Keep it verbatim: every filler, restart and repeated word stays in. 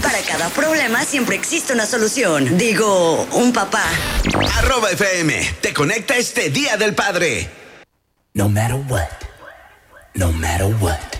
Para cada problema siempre existe una solución. Digo, un papá. Arroba F M te conecta este Día del Padre. No matter what, no matter what.